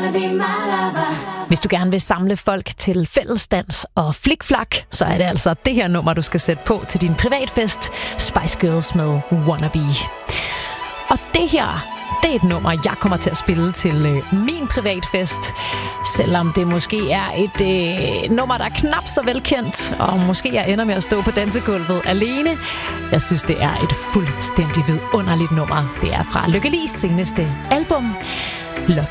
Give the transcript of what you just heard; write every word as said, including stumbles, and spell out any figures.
Hvis du gerne vil samle folk til fællesdans og flikflak, så er det altså det her nummer, du skal sætte på til din privatfest. Spice Girls med Wannabe. Og det her, det er et nummer, jeg kommer til at spille til øh, min privatfest. Selvom det måske er et øh, nummer, der er knap så velkendt, og måske jeg ender med at stå på dansegulvet alene. Jeg synes, det er et fuldstændig vidunderligt nummer. Det er fra Lykke Li's seneste album, Lucky.